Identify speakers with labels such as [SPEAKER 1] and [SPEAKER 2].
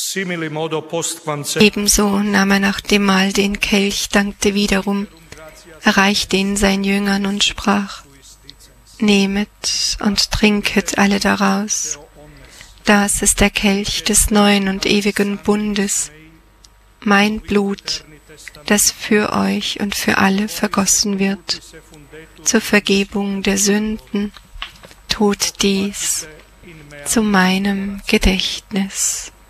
[SPEAKER 1] Ebenso nahm er nach dem Mahl den Kelch, dankte wiederum, erreichte ihn seinen Jüngern und sprach: Nehmet und trinket alle daraus. Das ist der Kelch des neuen und ewigen Bundes, mein Blut, das für euch und für alle vergossen wird. Zur Vergebung der Sünden tut dies zu meinem Gedächtnis.